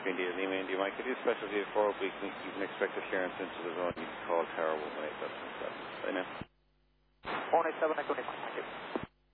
Indeed, Lima, India, Mike. It is special view 4 oblique. You can expect a clearance into the zone. You can call Tower 187. Bye now. 187, Echo Lima. Thank you.